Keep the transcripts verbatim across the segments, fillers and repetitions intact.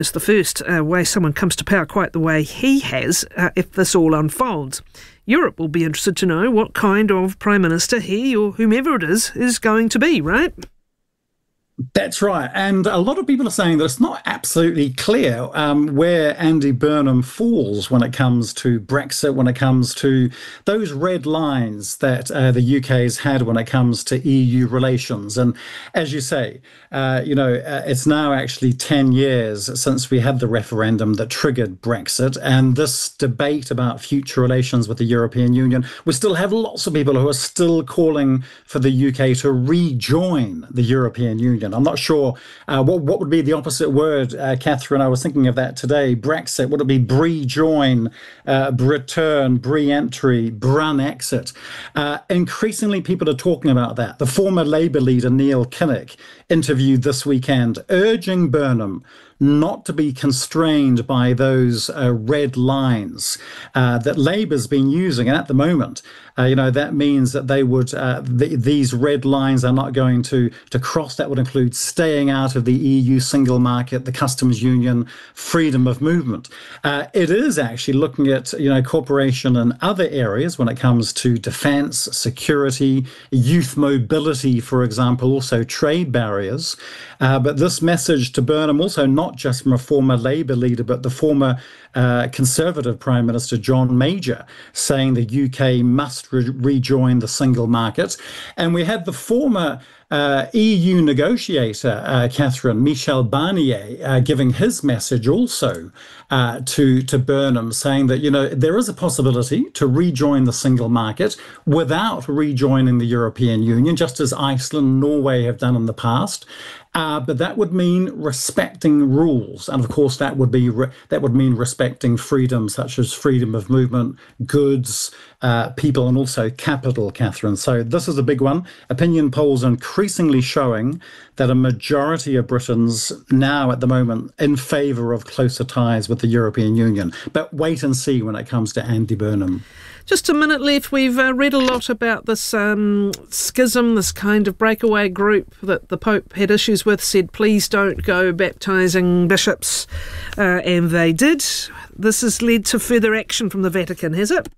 It's the first uh, way someone comes to power quite the way he has uh, if this all unfolds. Europe will be interested to know what kind of Prime Minister he or whomever it is is going to be, right? That's right. And a lot of people are saying that it's not absolutely clear um, where Andy Burnham falls when it comes to Brexit, when it comes to those red lines that uh, the U K has had when it comes to E U relations. And as you say, uh, you know, uh, it's now actually ten years since we had the referendum that triggered Brexit. And this debate about future relations with the European Union, we still have lots of people who are still calling for the U K to rejoin the European Union. I'm not sure uh, what what would be the opposite word, uh, Catherine. I was thinking of that today. Brexit, would it be bre-join, uh, return, bre-entry, brun-exit? Uh, increasingly, people are talking about that. The former Labour leader, Neil Kinnock, interviewed this weekend, urging Burnham not to be constrained by those uh, red lines uh, that Labour's been using. And at the moment, uh, you know, that means that they would, uh, th- these red lines are not going to, to cross. That would include staying out of the E U single market, the customs union, freedom of movement. Uh, it is actually looking at, you know, cooperation in other areas when it comes to defence, security, youth mobility, for example, also trade barriers. Uh, but this message to Burnham also not just from a former Labour leader, but the former uh, Conservative Prime Minister, John Major, saying the U K must re- rejoin the single market. And we had the former uh, E U negotiator, uh, Catherine, Michel Barnier, uh, giving his message also uh, to, to Burnham, saying that, you know, there is a possibility to rejoin the single market without rejoining the European Union, just as Iceland, Norway have done in the past. Uh, but that would mean respecting rules, and of course that would be re- that would mean respecting freedoms such as freedom of movement, goods, uh, people, and also capital, Catherine. So this is a big one. Opinion polls are increasingly showing that a majority of Britons now at the moment in favour of closer ties with the European Union. But wait and see when it comes to Andy Burnham. Just a minute left. We've uh, read a lot about this um, schism, this kind of breakaway group that the Pope had issues with, said, please don't go baptising bishops, uh, and they did. This has led to further action from the Vatican, has it?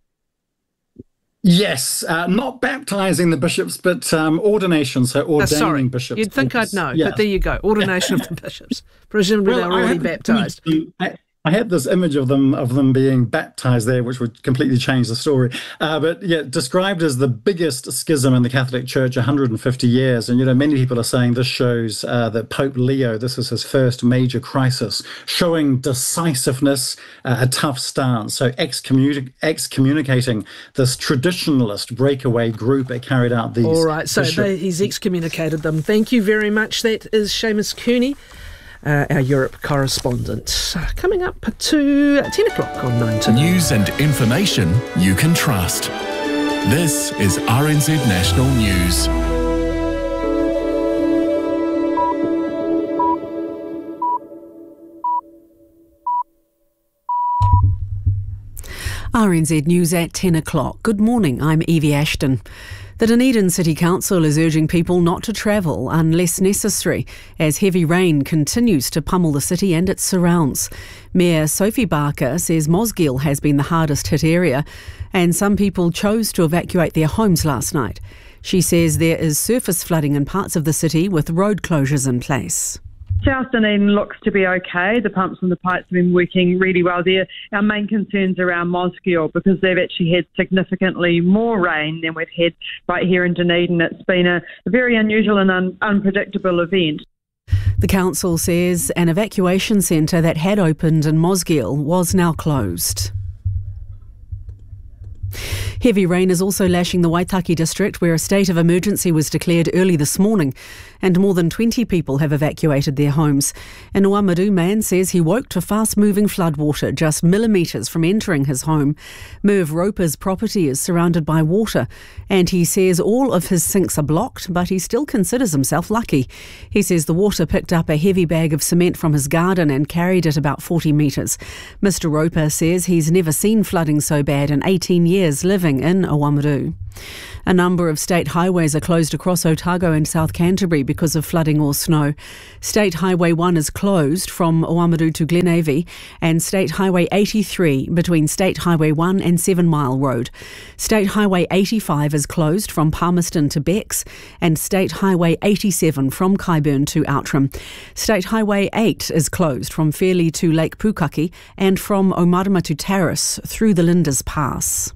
Yes, uh, not baptising the bishops, but um, ordination, so ordaining uh, sorry. bishops. You'd think I'd know, yeah. But there you go, ordination of the bishops. Presumably well, they're already baptised. I, I had this image of them of them being baptised there, which would completely change the story. Uh, but yeah, described as the biggest schism in the Catholic Church, one hundred fifty years. And, you know, many people are saying this shows uh, that Pope Leo, this is his first major crisis, showing decisiveness, uh, a tough stance. So excommunic- excommunicating this traditionalist breakaway group that carried out these. All right, so they, he's excommunicated them. Thank you very much. That is Seamus Cooney, Uh, our Europe correspondent. Uh, coming up to ten o'clock on nine to nine. News and information you can trust. This is R N Z National News. R N Z News at ten o'clock. Good morning, I'm Evie Ashton. The Dunedin City Council is urging people not to travel unless necessary as heavy rain continues to pummel the city and its surrounds. Mayor Sophie Barker says Mosgiel has been the hardest hit area and some people chose to evacuate their homes last night. She says there is surface flooding in parts of the city with road closures in place. South Dunedin looks to be okay. The pumps and the pipes have been working really well there. Our main concerns around Mosgiel because they've actually had significantly more rain than we've had right here in Dunedin. It's been a, a very unusual and un- unpredictable event. The council says an evacuation centre that had opened in Mosgiel was now closed. Heavy rain is also lashing the Waitaki district, where a state of emergency was declared early this morning, and more than twenty people have evacuated their homes. An Oamaru man says he woke to fast-moving floodwater just millimetres from entering his home. Merv Roper's property is surrounded by water, and he says all of his sinks are blocked, but he still considers himself lucky. He says the water picked up a heavy bag of cement from his garden and carried it about forty metres. Mister Roper says he's never seen flooding so bad in eighteen years living in Oamaru. A number of state highways are closed across Otago and South Canterbury because of flooding or snow. State Highway one is closed from Oamaru to Glenavy, and State Highway eighty-three between State Highway one and Seven Mile Road. State Highway eighty-five is closed from Palmerston to Becks, and State Highway eighty-seven from Kyburn to Outram. State Highway eight is closed from Fairlie to Lake Pukaki and from Omarama to Terrace through the Linders Pass.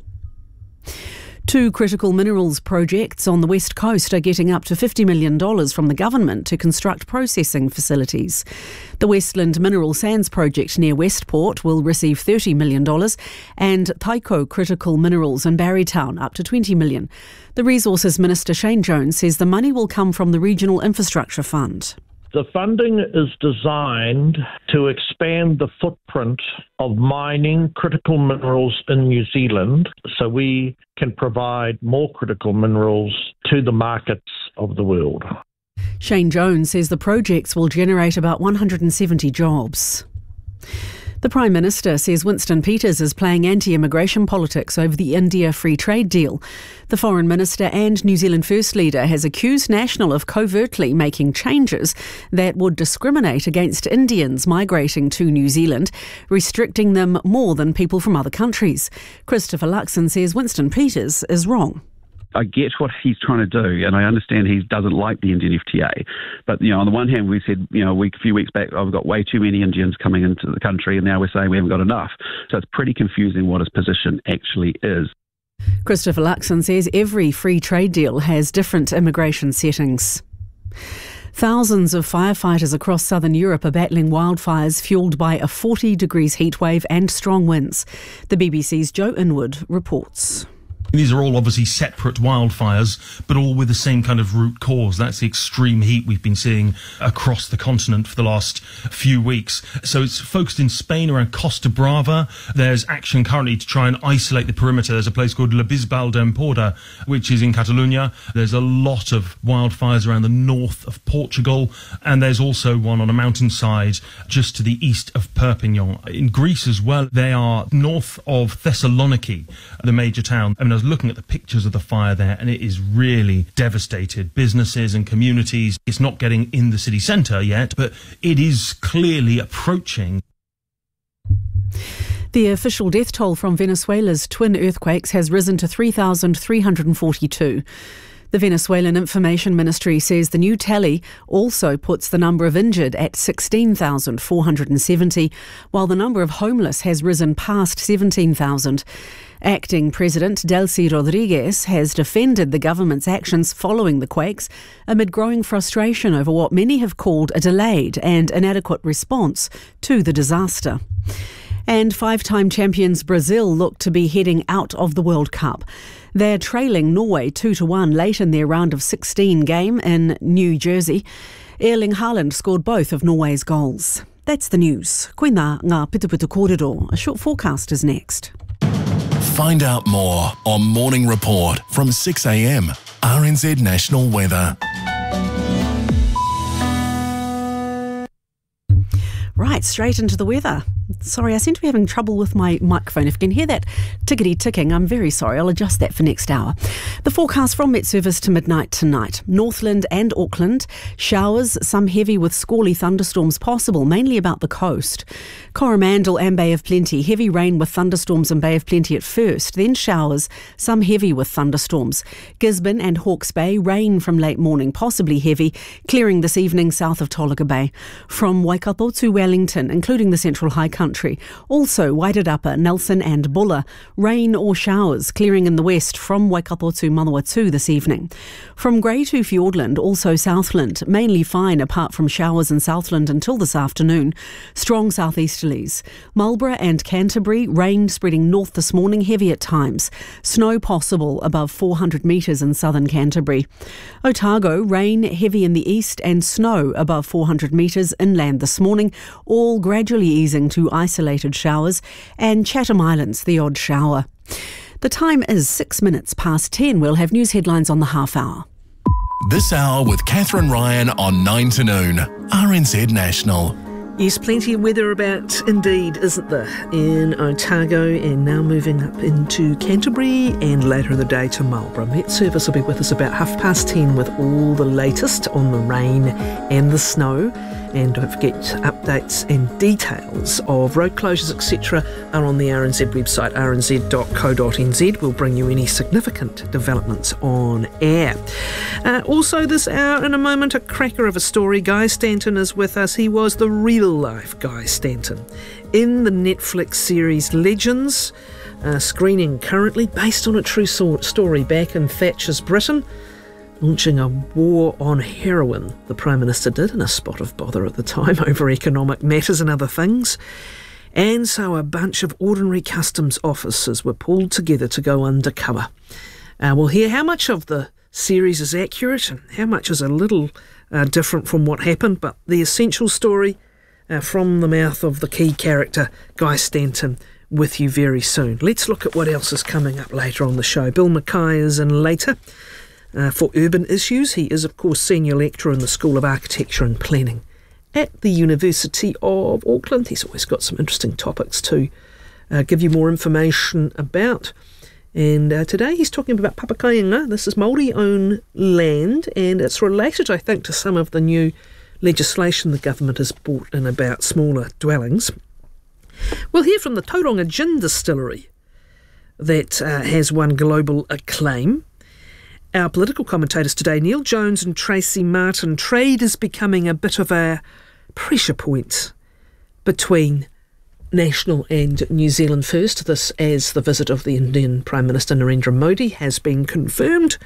Two critical minerals projects on the West Coast are getting up to fifty million dollars from the government to construct processing facilities. The Westland Mineral Sands project near Westport will receive thirty million dollars, and Taiko Critical Minerals in Barrytown up to twenty million dollars. The Resources Minister Shane Jones says the money will come from the Regional Infrastructure Fund. The funding is designed to expand the footprint of mining critical minerals in New Zealand so we can provide more critical minerals to the markets of the world. Shane Jones says the projects will generate about one hundred seventy jobs. The Prime Minister says Winston Peters is playing anti-immigration politics over the India free trade deal. The Foreign Minister and New Zealand First Leader has accused National of covertly making changes that would discriminate against Indians migrating to New Zealand, restricting them more than people from other countries. Christopher Luxon says Winston Peters is wrong. I get what he's trying to do, and I understand he doesn't like the Indian F T A. But, you know, on the one hand, we said, you know, a, week, a few weeks back, oh, we've got way too many Indians coming into the country, and now we're saying we haven't got enough. So it's pretty confusing what his position actually is. Christopher Luxon says every free trade deal has different immigration settings. Thousands of firefighters across southern Europe are battling wildfires fuelled by a forty degrees heatwave and strong winds. The B B C's Joe Inwood reports. These are all obviously separate wildfires, but all with the same kind of root cause. That's the extreme heat we've been seeing across the continent for the last few weeks. So it's focused in Spain around Costa Brava. There's action currently to try and isolate the perimeter. There's a place called La Bisbal d'Empordà, which is in Catalonia. There's a lot of wildfires around the north of Portugal, and there's also one on a mountainside just to the east of Perpignan. In Greece as well, they are north of Thessaloniki, the major town. I mean, I was looking at the pictures of the fire there, and it is really devastated businesses and communities. It's not getting in the city centre yet, but it is clearly approaching. The official death toll from Venezuela's twin earthquakes has risen to three thousand three hundred forty-two. The Venezuelan Information Ministry says the new tally also puts the number of injured at sixteen thousand four hundred seventy, while the number of homeless has risen past seventeen thousand. Acting President Delcy Rodriguez has defended the government's actions following the quakes amid growing frustration over what many have called a delayed and inadequate response to the disaster. And five-time champions Brazil look to be heading out of the World Cup. They're trailing Norway two to one late in their round of sixteen game in New Jersey. Erling Haaland scored both of Norway's goals. That's the news. Koina ngā Pitupitu Kōrero. A short forecast is next. Find out more on Morning Report from six a m. R N Z National Weather. Right, straight into the weather. Sorry, I seem to be having trouble with my microphone. If you can hear that tickety ticking, I'm very sorry. I'll adjust that for next hour. The forecast from Met Service to midnight tonight. Northland and Auckland, showers, some heavy with squally thunderstorms possible, mainly about the coast. Coromandel and Bay of Plenty, heavy rain with thunderstorms in Bay of Plenty at first, then showers, some heavy with thunderstorms. Gisborne and Hawke's Bay, rain from late morning, possibly heavy, clearing this evening south of Tolaga Bay. From Waikato to Wellington, including the Central High Country. Also Waitarapa, Nelson and Bulla, rain or showers, clearing in the west from Waikato to Manawatu this evening. From Grey to Fiordland, also Southland, mainly fine apart from showers in Southland until this afternoon. Strong southeasterlies. Marlborough and Canterbury, rain spreading north this morning, heavy at times. Snow possible above four hundred metres in southern Canterbury. Otago, rain heavy in the east and snow above four hundred metres inland this morning, all gradually easing to isolated showers, and Chatham Islands, the odd shower. The time is six minutes past ten. We'll have news headlines on the half hour. This hour with Catherine Ryan on nine to noon. R N Z National. Yes, plenty of weather about indeed, isn't there, in Otago, and now moving up into Canterbury and later in the day to Marlborough. Met Service will be with us about half past ten with all the latest on the rain and the snow. And don't forget, updates and details of road closures, et cetera are on the R N Z website, r n z dot co dot n z. We'll bring you any significant developments on air. Uh, also this hour, in a moment, a cracker of a story. Guy Stanton is with us. He was the real-life Guy Stanton in the Netflix series Legends, uh, screening currently, based on a true so- story back in Thatcher's Britain. Launching a war on heroin, the Prime Minister did, in a spot of bother at the time over economic matters and other things. And so a bunch of ordinary customs officers were pulled together to go undercover. Uh, we'll hear how much of the series is accurate and how much is a little uh, different from what happened, but the essential story uh, from the mouth of the key character, Guy Stanton, with you very soon. Let's look at what else is coming up later on the show. Bill Mackay is in later. Uh, for urban issues. He is, of course, senior lecturer in the School of Architecture and Planning at the University of Auckland. He's always got some interesting topics to uh, give you more information about. And uh, today he's talking about Papakainga. This is Māori-owned land, and it's related, I think, to some of the new legislation the government has brought in about smaller dwellings. We'll hear from the Tauranga Gin Distillery that uh, has won global acclaim. Our political commentators today, Neil Jones and Tracy Martin. Trade is becoming a bit of a pressure point between national and New Zealand first. This as the visit of the Indian Prime Minister Narendra Modi has been confirmed.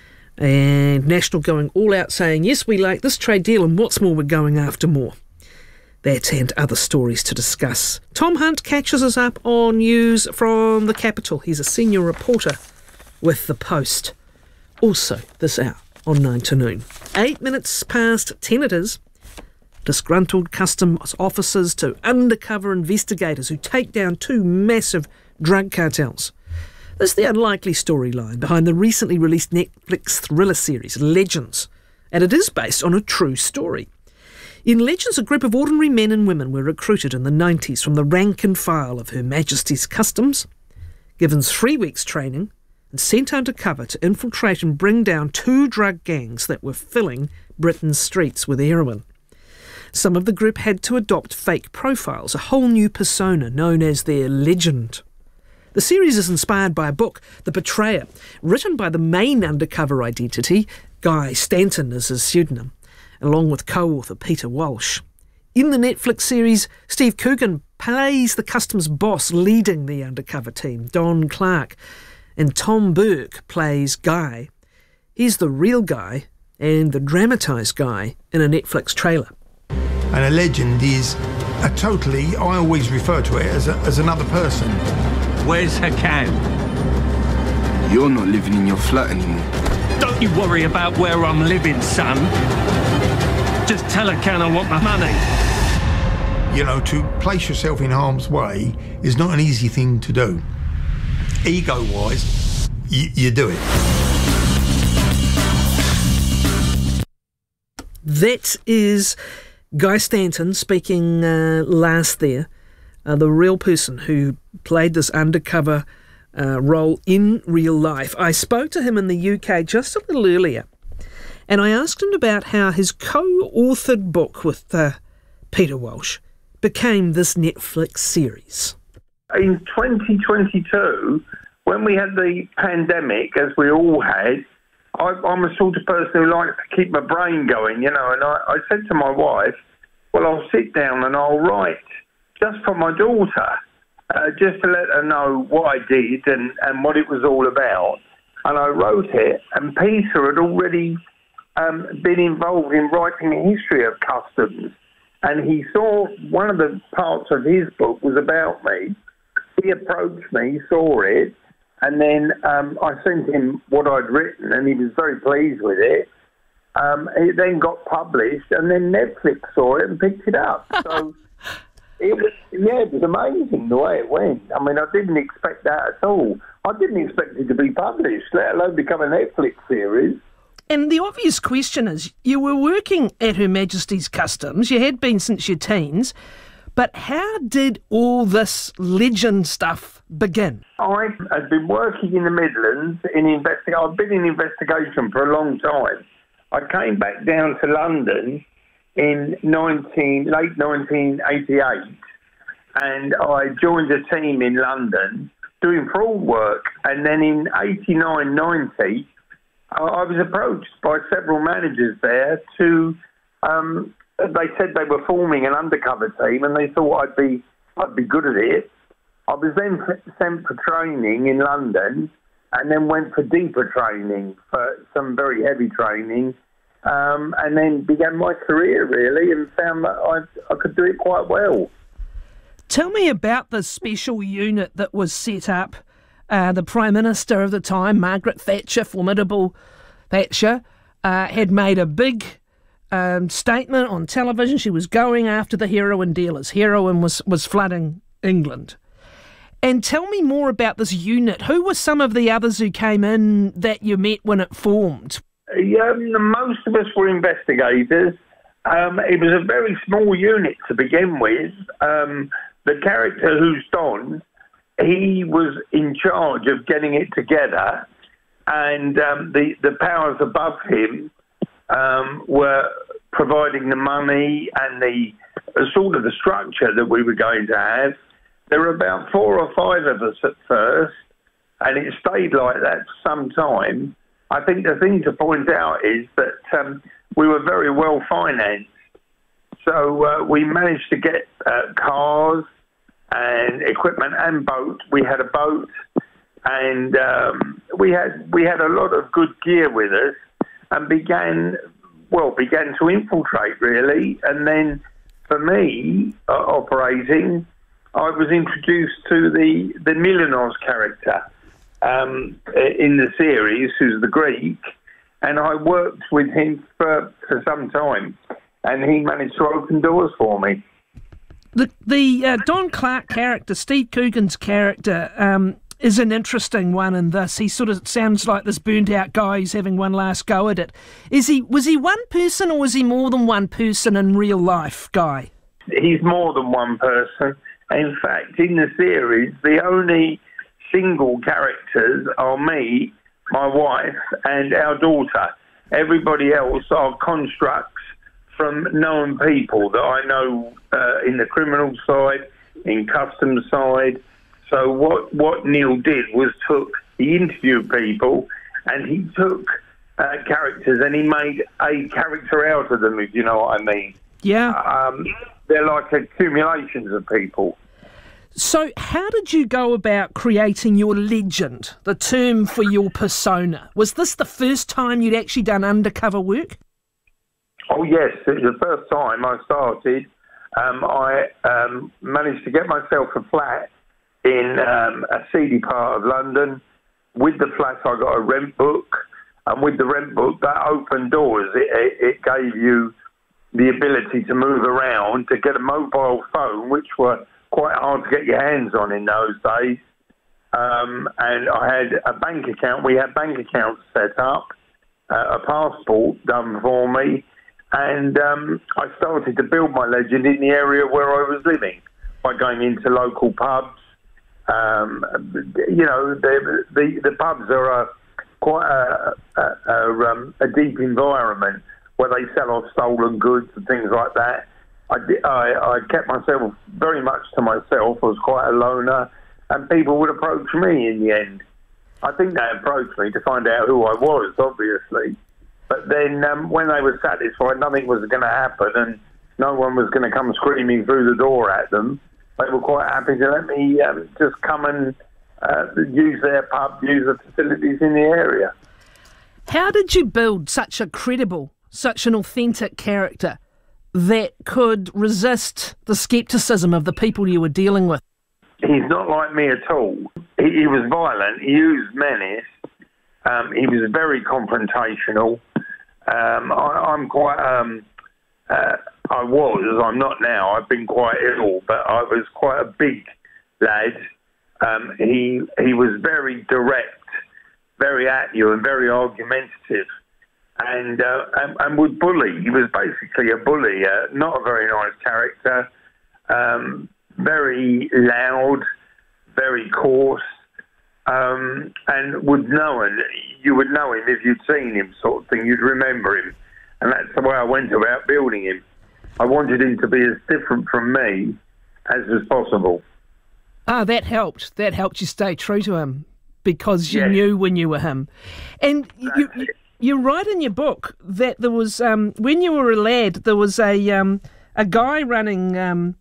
And national going all out saying, yes, we like this trade deal, and what's more, we're going after more. That and other stories to discuss. Tom Hunt catches us up on news from the capital. He's a senior reporter with The Post. Also this hour on nine to noon. Eight minutes past ten it is. Disgruntled customs officers to undercover investigators who take down two massive drug cartels. This is the unlikely storyline behind the recently released Netflix thriller series Legends, and it is based on a true story. In Legends, a group of ordinary men and women were recruited in the nineties from the rank and file of Her Majesty's Customs, given three weeks training, and sent undercover to infiltrate and bring down two drug gangs that were filling Britain's streets with heroin. Some of the group had to adopt fake profiles, a whole new persona known as their legend. The series is inspired by a book, The Betrayer, written by the main undercover identity, Guy Stanton is his pseudonym, along with co-author Peter Walsh. In the Netflix series, Steve Coogan plays the customs boss leading the undercover team, Don Clark, and Tom Burke plays Guy. He's the real Guy and the dramatised Guy in a Netflix trailer. And a legend is a totally, I always refer to it as, a, as another person. Where's her can? You're not living in your flat anymore. Don't you worry about where I'm living, son. Just tell her can I want my money. You know, to place yourself in harm's way is not an easy thing to do. Ego-wise, you, you do it. That is Guy Stanton speaking uh, last there, uh, the real person who played this undercover uh, role in real life. I spoke to him in the U K just a little earlier, and I asked him about how his co-authored book with uh, Peter Walsh became this Netflix series. In twenty twenty-two, when we had the pandemic, as we all had, I, I'm a sort of person who likes to keep my brain going, you know, and I, I said to my wife, well, I'll sit down and I'll write just for my daughter, uh, just to let her know what I did and, and what it was all about. And I wrote it, and Peter had already um, been involved in writing a history of customs. And he saw one of the parts of his book was about me. He approached me, saw it, and then um, I sent him what I'd written, and he was very pleased with it. Um, it then got published, and then Netflix saw it and picked it up. So, it was, yeah, it was amazing the way it went. I mean, I didn't expect that at all. I didn't expect it to be published, let alone become a Netflix series. And the obvious question is, you were working at Her Majesty's Customs, you had been since your teens, but how did all this legend stuff begin? I had been working in the Midlands in investigation. I've been in investigation for a long time. I came back down to London in nineteen, late nineteen eighty-eight, and I joined a team in London doing fraud work. And then in eighty-nine, ninety, I was approached by several managers there to, um, they said they were forming an undercover team and they thought I'd be, I'd be good at it. I was then sent for training in London and then went for deeper training, for some very heavy training, um, and then began my career really and found that I, I could do it quite well. Tell me about the special unit that was set up. Uh, the Prime Minister of the time, Margaret Thatcher, formidable Thatcher, uh, had made a big um, statement on television. She was going after the heroin dealers. Heroin was, was flooding England. And tell me more about this unit. Who were some of the others who came in that you met when it formed? Yeah, most of us were investigators. Um, it was a very small unit to begin with. Um, the character who's Don, he was in charge of getting it together, and um, the, the powers above him um, were providing the money and the uh, sort of the structure that we were going to have. There were about four or five of us at first, and it stayed like that for some time. I think the thing to point out is that um, we were very well financed. So uh, we managed to get uh, cars and equipment and boat. We had a boat, and um, we had we had a lot of good gear with us, and began well began to infiltrate really. And then for me uh, operating, I was introduced to the the Milonos character um, in the series, who's the Greek, and I worked with him for for some time, and he managed to open doors for me. The the uh, Don Clark character, Steve Coogan's character, um, is an interesting one in this. He sort of sounds like this burnt-out guy who's having one last go at it. Is he? Was he one person, or was he more than one person in real life, Guy? He's more than one person. In fact, in the series, the only single characters are me, my wife, and our daughter. Everybody else are constructs from known people that I know uh, in the criminal side, in customs side. So what, what Neil did was took, he interviewed people and he took uh, characters and he made a character out of them, if you know what I mean. Yeah. Um, they're like accumulations of people. So how did you go about creating your legend, the term for your persona? Was this the first time you'd actually done undercover work? Oh, yes. It was the first time I started. Um, I um, managed to get myself a flat in um, a seedy part of London. With the flat, I got a rent book. And with the rent book, that opened doors. It, it, it gave you the ability to move around, to get a mobile phone, which were quite hard to get your hands on in those days. Um, and I had a bank account. We had bank accounts set up, uh, a passport done for me. And um, I started to build my legend in the area where I was living by going into local pubs. Um, you know, the, the, the pubs are a, quite a, a, a, um, a deep environment where they sell off stolen goods and things like that. I, I, I kept myself very much to myself. I was quite a loner, and people would approach me in the end. I think they approached me to find out who I was, obviously. But then um, when they were satisfied nothing was going to happen and no one was going to come screaming through the door at them, they were quite happy to let me um, just come and uh, use their pub, use the facilities in the area. How did you build such a credible, such an authentic character that could resist the scepticism of the people you were dealing with? He's not like me at all. He, he was violent. He used menace. Um, he was very confrontational. Um, I, I'm quite, um, uh, I was, I'm not now, I've been quite ill, but I was quite a big lad. Um, he he was very direct, very at you and very argumentative. and, uh, and and would bully. He was basically a bully, uh, not a very nice character, um, very loud, very coarse, um, and would know him. You would know him if you'd seen him, sort of thing. You'd remember him, and that's the way I went about building him. I wanted him to be as different from me as was possible. Ah, that helped. That helped you stay true to him because you Yes. knew when you were him. And you, you, you write in your book that there was, um, when you were a lad, there was a um, a guy running um,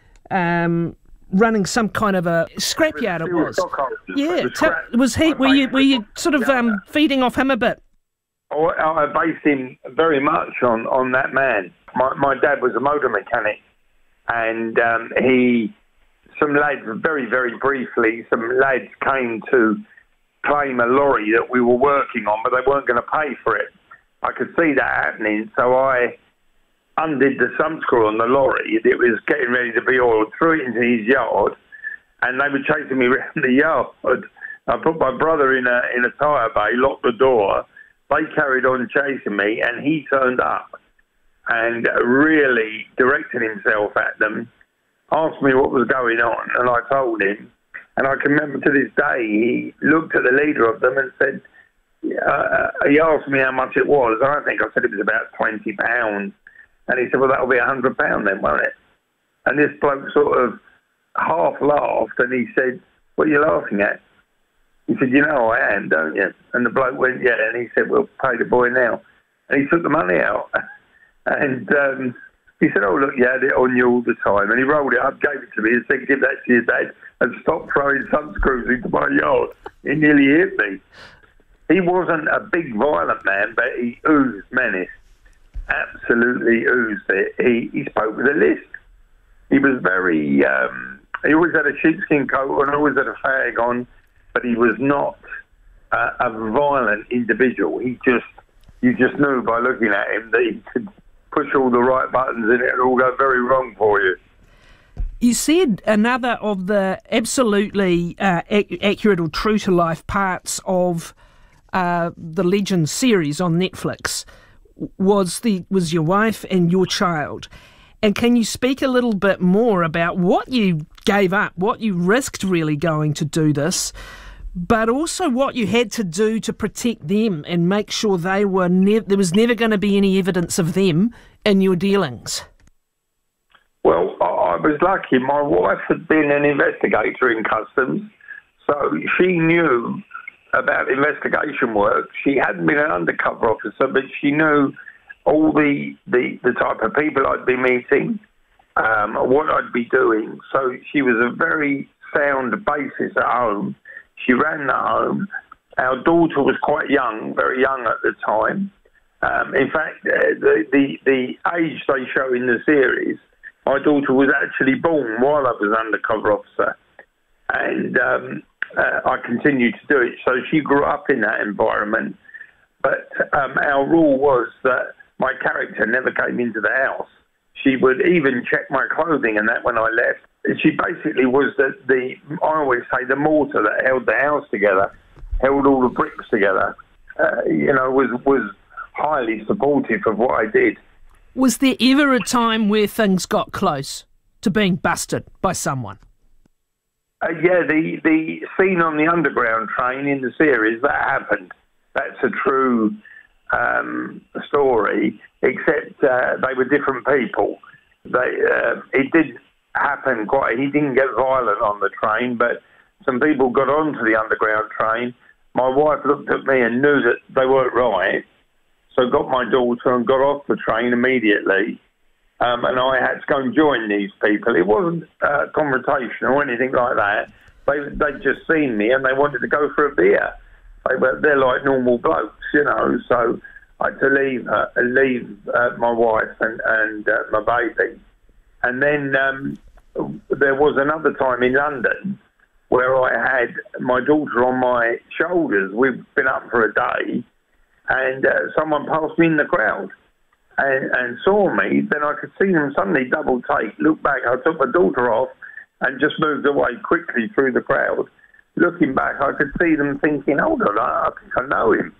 um, running some kind of a scrapyard. It was. Yeah. Tell, was he? Were you were you sort of um, feeding off him a bit? I, I based him very much on, on that man. My, my dad was a motor mechanic, and um, he, some lads, very, very briefly, some lads came to claim a lorry that we were working on, but they weren't going to pay for it. I could see that happening, so I undid the sump screw on the lorry. It was getting ready to be oiled, threw it into his yard, and they were chasing me around the yard. I put my brother in a in a tyre bay, locked the door. They carried on chasing me, and he turned up and really directed himself at them, asked me what was going on, and I told him. And I can remember to this day, he looked at the leader of them and said, uh, he asked me how much it was. I don't think I said it was about twenty pounds. And he said, well, that'll be one hundred pounds then, won't it? And this bloke sort of half laughed, and he said, what are you laughing at? He said, you know I am, don't you? And the bloke went, yeah. And he said, well, pay the boy now. And he took the money out. And um, he said, oh, look, you had it on you all the time. And he rolled it up, gave it to me, and said, give that to your dad, and stop throwing sun screws into my yard. He nearly hit me. He wasn't a big, violent man, but he oozed menace. Absolutely oozed it. He, he spoke with a lisp. He was very... Um, he always had a sheepskin coat and always had a fag on, but he was not uh, a violent individual. He just... You just knew by looking at him that he could push all the right buttons and it would all go very wrong for you. You said another of the absolutely uh, ac- accurate or true-to-life parts of uh, the Legend series on Netflix was the was your wife and your child. And can you speak a little bit more about what you gave up, what you risked really going to do this, but also what you had to do to protect them and make sure they were ne- there was never going to be any evidence of them in your dealings? Well, I was lucky. My wife had been an investigator in customs, so she knew about investigation work. She hadn't been an undercover officer, but she knew all the, the, the type of people I'd be meeting, um, what I'd be doing. So she was a very sound basis at home. She ran the home. Our daughter was quite young, very young at the time. Um, in fact, uh, the, the, the age they show in the series, my daughter was actually born while I was undercover officer. And um, uh, I continued to do it. So she grew up in that environment. But um, our rule was that my character never came into the house. She would even check my clothing and that when I left. She basically was the, the I always say, the mortar that held the house together, held all the bricks together, uh, you know, was, was highly supportive of what I did. Was there ever a time where things got close to being busted by someone? Uh, yeah, the, the scene on the underground train in the series, that happened. That's a true um, story, except uh, they were different people. They uh, it did happen quite... He didn't get violent on the train, but some people got onto the underground train. My wife looked at me and knew that they weren't right, so got my daughter and got off the train immediately. Um, and I had to go and join these people. It wasn't uh, confrontation or anything like that. They, they'd just seen me and they wanted to go for a beer. They were, they're like normal blokes, you know, so I had to leave, uh, leave uh, my wife and, and uh, my baby. And then um, there was another time in London where I had my daughter on my shoulders. We've been up for a day, and uh, someone passed me in the crowd and, and saw me. Then I could see them suddenly double take, look back. I took my daughter off and just moved away quickly through the crowd. Looking back, I could see them thinking, hold on, I think I know him.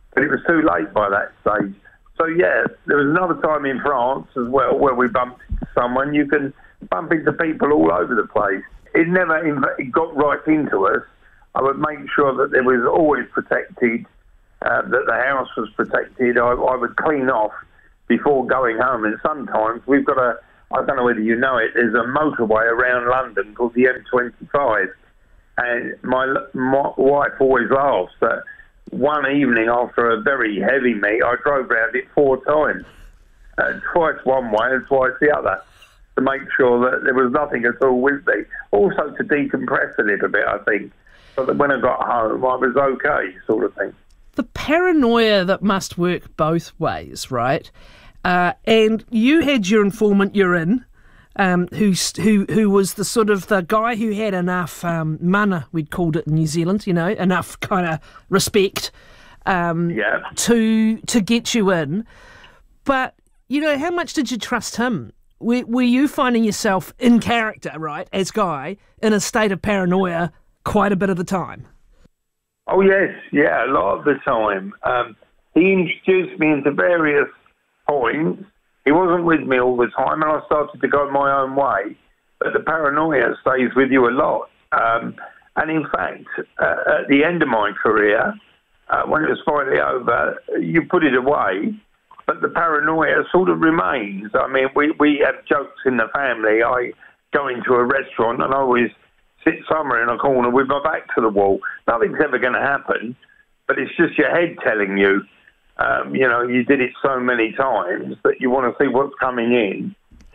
but it was too late by that stage. So, yeah, there was another time in France as well where we bumped into someone. You can bump into people all over the place. It never inv- it got right into us. I would make sure that there was always protected, uh, that the house was protected. I, I would clean off before going home. And sometimes we've got a, I don't know whether you know it, there's a motorway around London called the M twenty-five. And my, my wife always laughs that one evening after a very heavy meet, I drove around it four times, uh, twice one way and twice the other, to make sure that there was nothing at all with me. Also to decompress a little bit, I think, so that when I got home I was okay, sort of thing. The paranoia that must work both ways, right? Uh, and you had your informant, you're in, Um, who who who was the sort of the guy who had enough um, mana, we'd called it in New Zealand, you know, enough kind of respect um, yeah. to to get you in. But, you know, how much did you trust him? Were, were you finding yourself in character, right, as Guy, in a state of paranoia quite a bit of the time? Oh, yes, yeah, a lot of the time. Um, he introduced me into various points. He wasn't with me all the time, and I started to go my own way. But the paranoia stays with you a lot. Um, and in fact, uh, at the end of my career, uh, when it was finally over, you put it away, but the paranoia sort of remains. I mean, we, we have jokes in the family. I go into a restaurant and I always sit somewhere in a corner with my back to the wall. Nothing's ever going to happen, but it's just your head telling you. Um, you know, you did it so many times that you want to see what's coming in.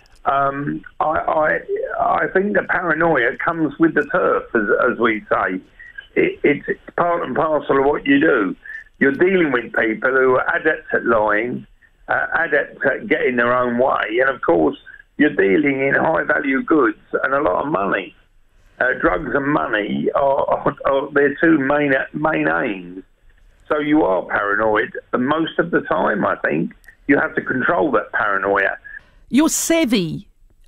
Um, I, I, I think the paranoia comes with the turf, as, as we say. It, it's, it's part and parcel of what you do. You're dealing with people who are adepts at lying, uh, adepts at getting their own way, and of course, you're dealing in high-value goods and a lot of money. Uh, drugs and money are, are, are their two main main aims. So you are paranoid most of the time, I think. You have to control that paranoia. You're savvy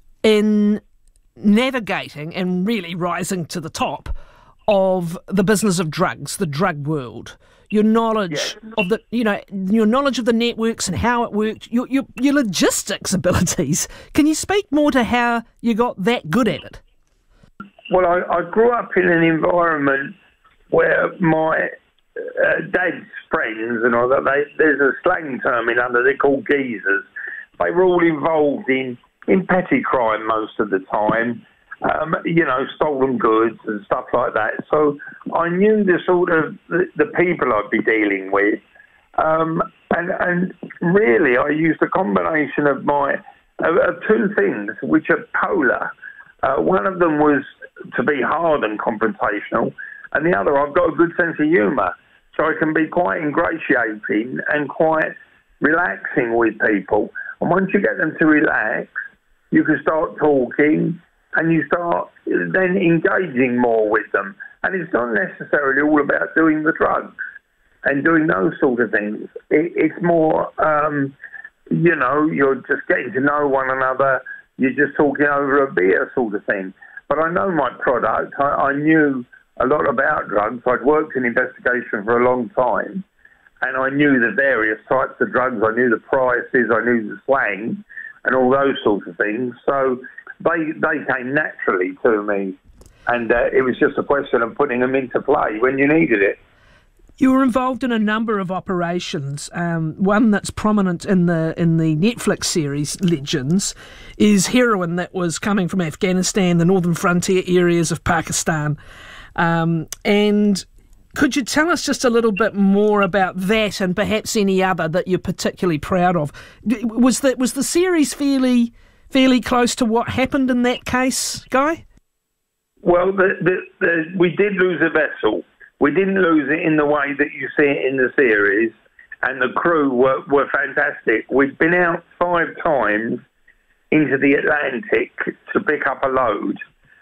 in navigating and really rising to the top of the business of drugs, the drug world. Your knowledge yes. of the, you know, your knowledge of the networks and how it worked, your, your, your logistics abilities. Can you speak more to how you got that good at it? Well, I, I grew up in an environment where my Uh, dad's friends and all that, they, there's a slang term in London, they're called geezers. They were all involved in, in petty crime most of the time, um, you know, stolen goods and stuff like that. So I knew the sort of, the, the people I'd be dealing with. Um, and, and really I used a combination of my, of, of two things, which are polar. Uh, one of them was to be hard and confrontational, and the other, I've got a good sense of humour. So I can be quite ingratiating and quite relaxing with people. And once you get them to relax, you can start talking and you start then engaging more with them. And it's not necessarily all about doing the drugs and doing those sort of things. It, it's more, um, you know, you're just getting to know one another. You're just talking over a beer sort of thing. But I know my product. I, I knew a lot about drugs. I'd worked in investigation for a long time, and I knew the various types of drugs. I knew the prices, I knew the slang, and all those sorts of things. So they they came naturally to me, and uh, it was just a question of putting them into play when you needed it. You were involved in a number of operations. Um, one that's prominent in the in the Netflix series Legends is heroin that was coming from Afghanistan, the northern frontier areas of Pakistan. Um, and could you tell us just a little bit more about that and perhaps any other that you're particularly proud of? Was the, was the series fairly fairly close to what happened in that case, Guy? Well, the, the, the, we did lose a vessel. We didn't lose it in the way that you see it in the series, and the crew were, were fantastic. We'd been out five times into the Atlantic to pick up a load.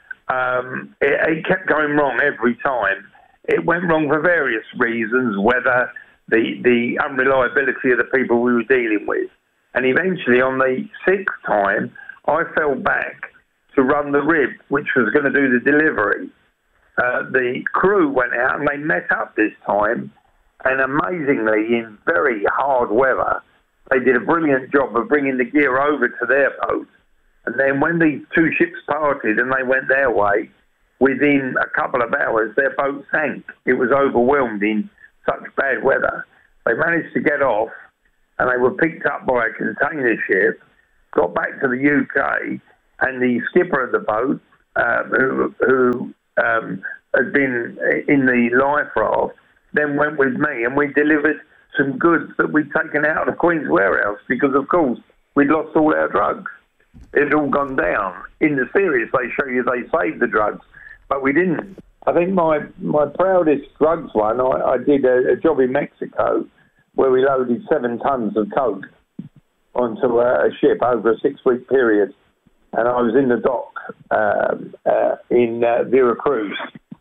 Um, it, it kept going wrong every time. It went wrong for various reasons, whether the the unreliability of the people we were dealing with. And eventually, on the sixth time, I fell back to run the rib, which was going to do the delivery. Uh, the crew went out and they met up this time, And amazingly, in very hard weather, they did a brilliant job of bringing the gear over to their boat. And then when these two ships parted and they went their way, within a couple of hours, their boat sank. It was overwhelmed in such bad weather. They managed to get off, and they were picked up by a container ship, got back to the U K, and the skipper of the boat, um, who, who um, had been in the life raft, then went with me, and we delivered some goods that we'd taken out of the Queen's warehouse because, of course, we'd lost all our drugs. It had all gone down. In the series, they show you they saved the drugs, but we didn't. I think my, my proudest drugs one, I, I did a, a job in Mexico where we loaded seven tons of coke onto a, a ship over a six-week period. And I was in the dock um, uh, in uh, Veracruz,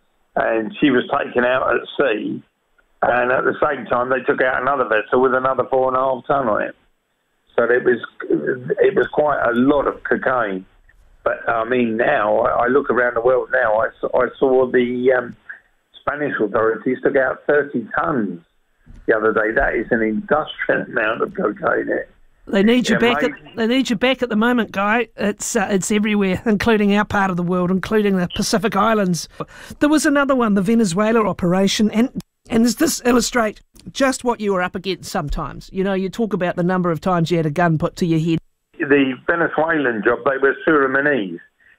and she was taken out at sea. And at the same time, they took out another vessel with another four and a half ton on it. So it was it was quite a lot of cocaine. But I mean, now I look around the world now. I saw, I saw the um, Spanish authorities took out thirty tons the other day. That is an industrial amount of cocaine. They need you Yeah, back. mate. At, they need you back at the moment, Guy. It's uh, it's everywhere, including our part of the world, including the Pacific Islands. There was another one, the Venezuela operation, and and does this illustrate just what you were up against? Sometimes, you know, you talk about the number of times you had a gun put to your head. The Venezuelan job, they were Surinamese,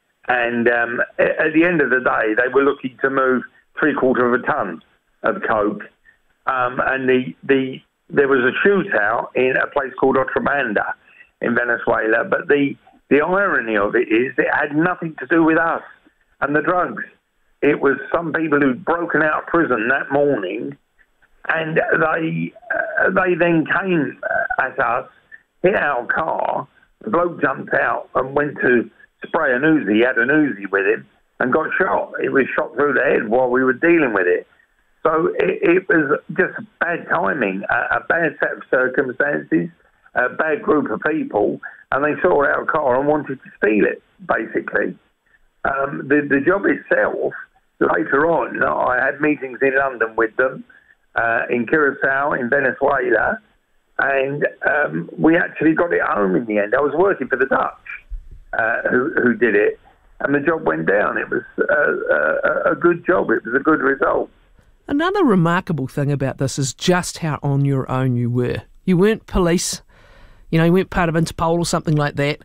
and um, a- at the end of the day, they were looking to move three quarter of a ton of coke, um, and the the there was a shootout in a place called Otrobanda in Venezuela. But the the irony of it is, it had nothing to do with us and the drugs. It was some people who'd broken out of prison that morning, and they uh, they then came at us, hit our car. The bloke jumped out and went to spray an Uzi. He had an Uzi with him and got shot. He was shot through the head while we were dealing with it. So it, it was just bad timing, a, a bad set of circumstances, a bad group of people, and they saw our car and wanted to steal it, basically. Um, the, the job itself, later on, I had meetings in London with them, uh, in Curacao, in Venezuela, and um, we actually got it home in the end. I was working for the Dutch, uh, who, who did it, and the job went down. It was uh, a, a good job. It was a good result. Another remarkable thing about this is just how on your own you were. You weren't police, you know, you weren't part of Interpol or something like that.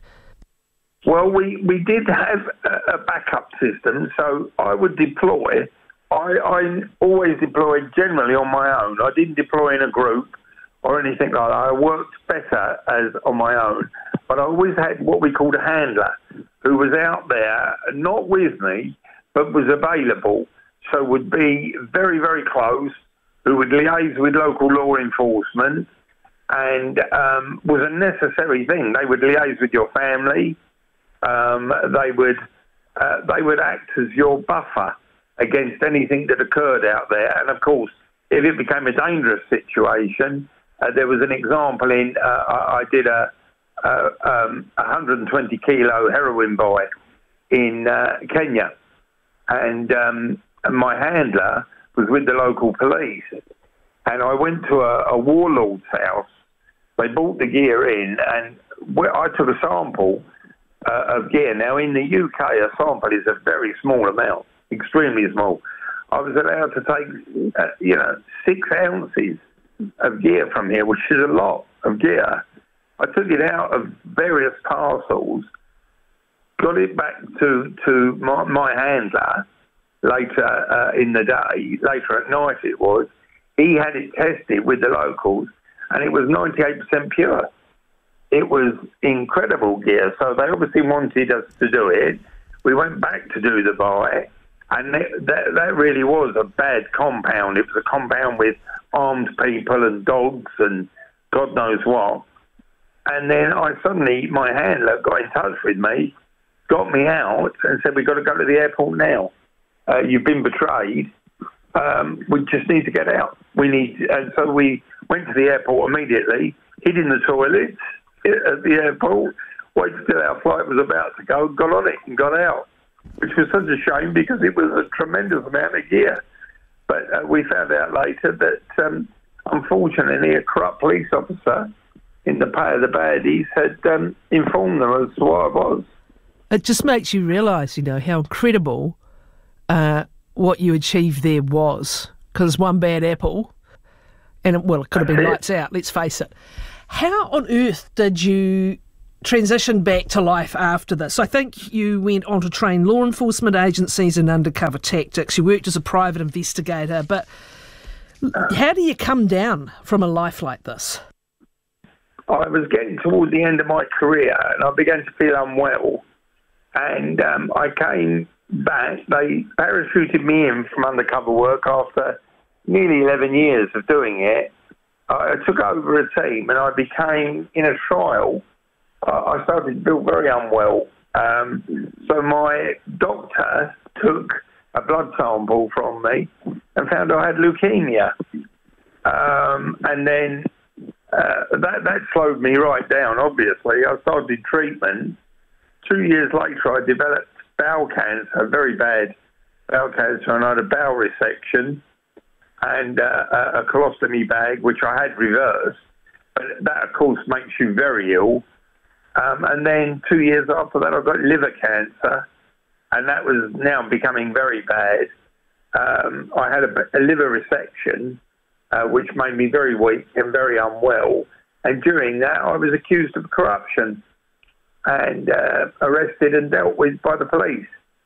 Well, we, we did have a, a backup system, so I would deploy. I, I always deployed generally on my own. I didn't deploy in a group or anything like that. I worked better as on my own. But I always had what we called a handler who was out there, not with me, but was available. So would be very, very close, who would liaise with local law enforcement, and um, was a necessary thing. They would liaise with your family. Um, they would uh, they would act as your buffer against anything that occurred out there. And of course, if it became a dangerous situation, uh, there was an example in uh, I, I did a, a um, one hundred twenty kilo heroin buy in uh, Kenya, and um, And my handler was with the local police. And I went to a, a warlord's house. They brought the gear in, and where I took a sample uh, of gear. Now, in the U K, a sample is a very small amount, extremely small. I was allowed to take, uh, you know, six ounces of gear from here, which is a lot of gear. I took it out of various parcels, got it back to, to my, my handler, later uh, in the day, later at night it was. He had it tested with the locals, and it was ninety-eight percent pure. It was incredible gear, so they obviously wanted us to do it. We went back to do the buy, and that, that, that really was a bad compound. It was a compound with armed people and dogs and God knows what. And then I suddenly, my handler got in touch with me, got me out, and said, we've got to go to the airport now. Uh, you've been betrayed. Um, we just need to get out. We need, and so we went to the airport immediately, hid in the toilets at the airport, waited till our flight was about to go, got on it and got out, which was such a shame because it was a tremendous amount of gear. But uh, we found out later that um, unfortunately, a corrupt police officer in the pay of the baddies had um, informed them as to what I was. It just makes you realise, you know, how incredible uh, what you achieved there was. Because one bad apple, and it, well, it could have been lights out, let's face it. How on earth did you transition back to life after this? I think you went on to train law enforcement agencies in undercover tactics. You worked as a private investigator, but how do you come down from a life like this? I was getting toward the end of my career and I began to feel unwell. And um, I came back. They parachuted me in from undercover work after nearly eleven years of doing it. I took over a team and I became, in a trial, I started to feel very unwell. Um, so my doctor took a blood sample from me and found I had leukemia. Um, and then uh, that, that slowed me right down, obviously. I started treatment. Two years later, I developed bowel cancer, very bad bowel cancer, and I had a bowel resection and uh, a colostomy bag, which I had reversed. But that, of course, makes you very ill. Um, and then two years after that, I got liver cancer, and that was now becoming very bad. Um, I had a, a liver resection, uh, which made me very weak and very unwell. And during that, I was accused of corruption and uh, arrested and dealt with by the police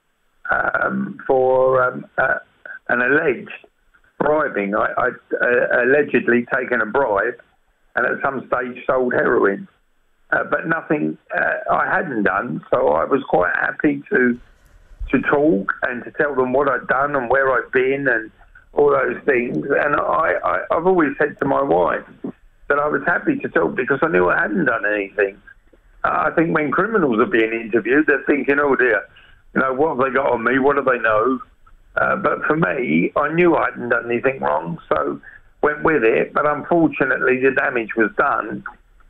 um, for um, uh, an alleged bribing. I, I'd uh, allegedly taken a bribe and at some stage sold heroin. Uh, but nothing uh, I hadn't done, so I was quite happy to to talk and to tell them what I'd done and where I'd been and all those things. And I, I, I've always said to my wife that I was happy to talk because I knew I hadn't done anything. Uh, I think when criminals are being interviewed, they're thinking, oh dear, you know, what have they got on me? What do they know? Uh, but for me, I knew I hadn't done anything wrong, so went with it. But unfortunately, the damage was done.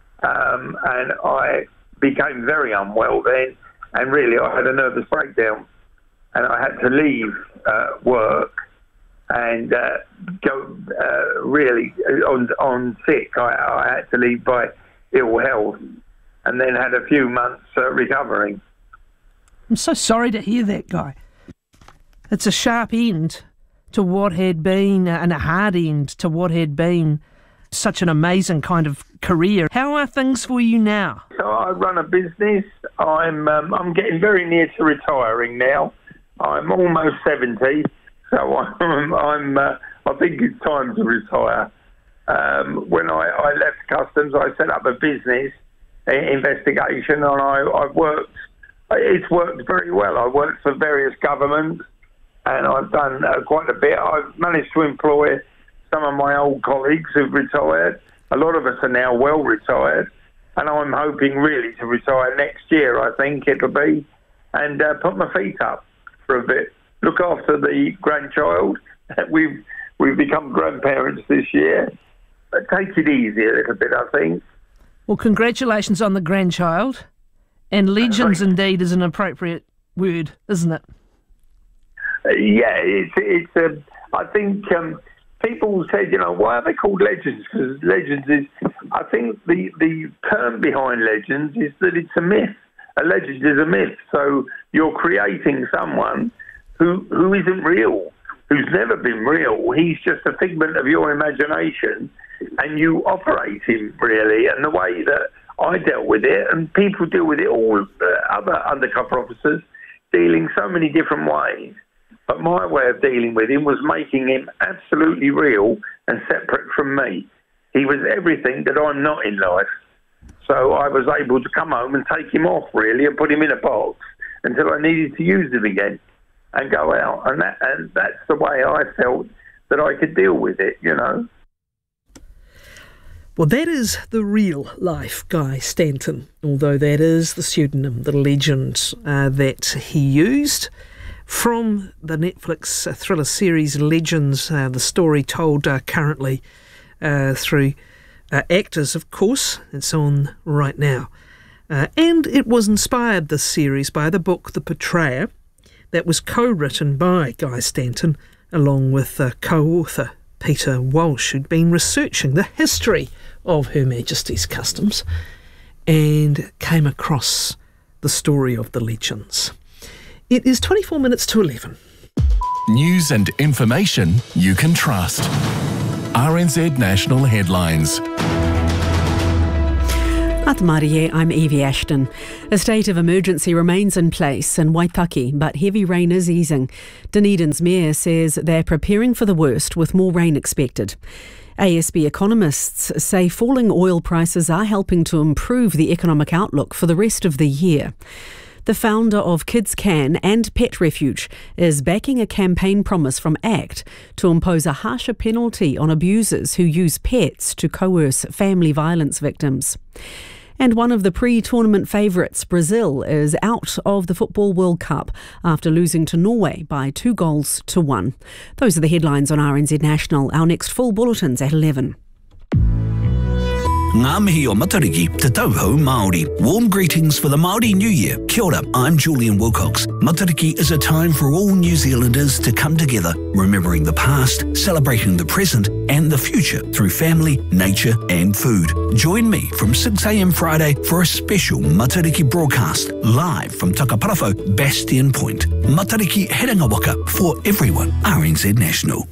Um, and I became very unwell then, and really I had a nervous breakdown, and I had to leave uh, work and uh, go uh, really on on sick. I, I had to leave by ill health, and then had a few months uh, recovering. I'm so sorry to hear that, Guy. It's a sharp end to what had been, uh, and a hard end to what had been such an amazing kind of career. How are things for you now? So I run a business. I'm um, I'm getting very near to retiring now. I'm almost seventy, so I'm, I'm uh, I think it's time to retire. Um, when I, I left Customs, I set up a business investigation, and I, I've worked. It's worked very well. I worked for various governments, and I've done uh, quite a bit. I've managed to employ some of my old colleagues who've retired. A lot of us are now well retired, and I'm hoping really to retire next year, I think it'll be, and uh, put my feet up for a bit. Look after the grandchild. We've we've become grandparents this year. But take it easy a little bit, I think. Well, congratulations on the grandchild. And legends indeed is an appropriate word, isn't it? Uh, yeah, it's, it's um, I think... Um, People said, you know, why are they called legends? Because legends is, I think the, the term behind legends is that it's a myth. A legend is a myth. So you're creating someone who who isn't real, who's never been real. He's just a figment of your imagination, and you operate him, really. And the way that I dealt with it, and people deal with it, all uh, other undercover officers dealing so many different ways. But my way of dealing with him was making him absolutely real and separate from me. He was everything that I'm not in life. So I was able to come home and take him off, really, and put him in a box until I needed to use him again and go out. And that, and that's the way I felt that I could deal with it, you know. Well, that is the real life Guy Stanton, although that is the pseudonym, the legend uh, that he used. From the Netflix uh, thriller series Legends, uh, the story told uh, currently uh, through uh, actors, of course. It's on right now. Uh, and it was inspired, this series, by the book The Betrayer, that was co-written by Guy Stanton, along with uh, co-author Peter Walsh, who'd been researching the history of Her Majesty's Customs and came across the story of the legends. It is twenty-four minutes to eleven. News and information you can trust. R N Z National Headlines. Atamarie, I'm Evie Ashton. A state of emergency remains in place in Waitaki, but heavy rain is easing. Dunedin's mayor says they're preparing for the worst with more rain expected. A S B economists say falling oil prices are helping to improve the economic outlook for the rest of the year. The founder of Kids Can and Pet Refuge is backing a campaign promise from ACT to impose a harsher penalty on abusers who use pets to coerce family violence victims. And one of the pre-tournament favourites, Brazil, is out of the Football World Cup after losing to Norway by two goals to one. Those are the headlines on R N Z National. Our next full bulletin's at eleven. Ngā mihi o Matariki, te tauhou Māori. Warm greetings for the Māori New Year. Kia ora, I'm Julian Wilcox. Matariki is a time for all New Zealanders to come together, remembering the past, celebrating the present and the future through family, nature and food. Join me from six a m Friday for a special Matariki broadcast live from Takaparawhau, Bastion Point. Matariki Heranga Waka for everyone. R N Z National.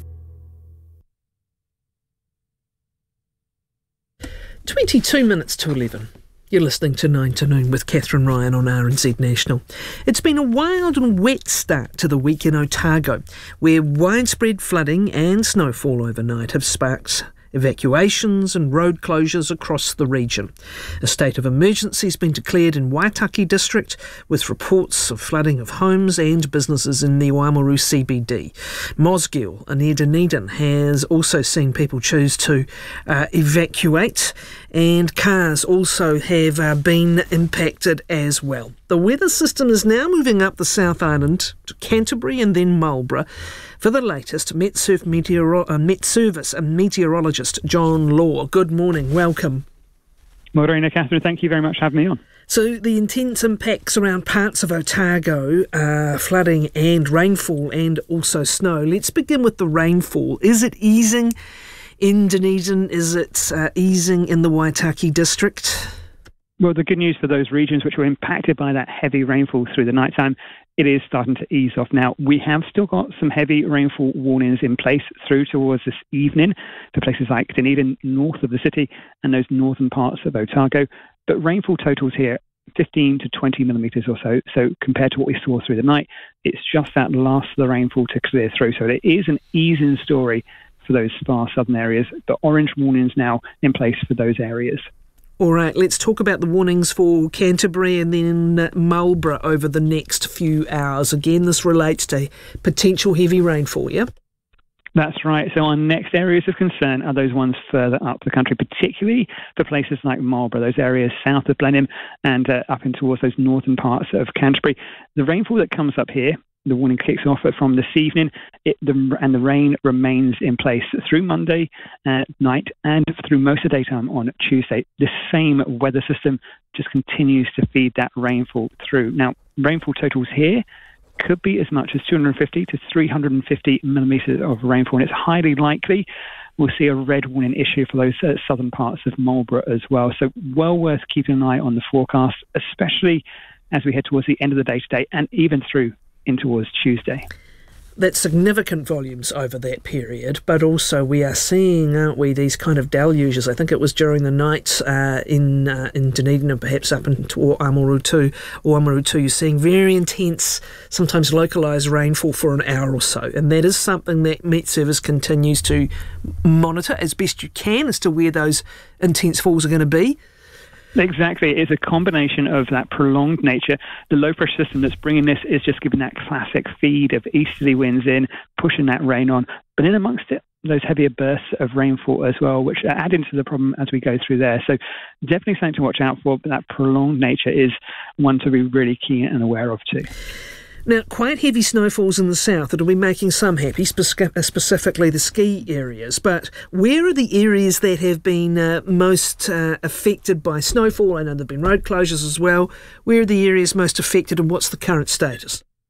twenty-two minutes to eleven. You're listening to nine to noon with Catherine Ryan on R N Z National. It's been a wild and wet start to the week in Otago, where widespread flooding and snowfall overnight have sparked evacuations and road closures across the region. A state of emergency has been declared in Waitaki district, with reports of flooding of homes and businesses in the Oamaru C B D. Mosgiel near Dunedin has also seen people choose to uh, evacuate, and cars also have uh, been impacted as well. The weather system is now moving up the South Island to Canterbury and then Marlborough. For the latest, Met, Surf Meteoro- uh, Met Service and meteorologist John Law. Good morning, welcome. Morena, Catherine, thank you very much for having me on. So the intense impacts around parts of Otago, uh, flooding and rainfall and also snow. Let's begin with the rainfall. Is it easing in Dunedin? Is it uh, easing in the Waitaki district? Well, the good news for those regions which were impacted by that heavy rainfall through the night time, it is starting to ease off now. We have still got some heavy rainfall warnings in place through towards this evening for places like Dunedin, north of the city, and those northern parts of Otago. But rainfall totals here, fifteen to twenty millimetres or so. So compared to what we saw through the night, it's just that last of the rainfall to clear through. So it is an easing story for those far southern areas. The orange warnings now in place for those areas. All right, let's talk about the warnings for Canterbury and then Marlborough over the next few hours. Again, this relates to potential heavy rainfall, yeah? That's right. So our next areas of concern are those ones further up the country, particularly for places like Marlborough, those areas south of Blenheim and uh, up in towards those northern parts of Canterbury. The rainfall that comes up here, the warning kicks off from this evening, it, the, and the rain remains in place through Monday uh, night and through most of the daytime on Tuesday. The same weather system just continues to feed that rainfall through. Now, rainfall totals here could be as much as two hundred fifty to three hundred fifty millimetres of rainfall, and it's highly likely we'll see a red warning issue for those uh, southern parts of Marlborough as well. So well worth keeping an eye on the forecast, especially as we head towards the end of the day today and even through in towards Tuesday. That's significant volumes over that period, but also we are seeing, aren't we, these kind of deluges. I think it was during the night uh, in uh, in Dunedin and perhaps up into Oamaru or Oamaru, you're seeing very intense, sometimes localised rainfall for an hour or so, and that is something that Met Service continues to monitor as best you can as to where those intense falls are going to be. Exactly. It's a combination of that prolonged nature. The low pressure system that's bringing this is just giving that classic feed of easterly winds in, pushing that rain on. But in amongst it, those heavier bursts of rainfall as well, which add into the problem as we go through there. So definitely something to watch out for, but that prolonged nature is one to be really keen and aware of too. Now, quite heavy snowfalls in the south that'll be making some happy, spe- specifically the ski areas. But where are the areas that have been uh, most uh, affected by snowfall? I know there have been road closures as well. Where are the areas most affected and what's the current status?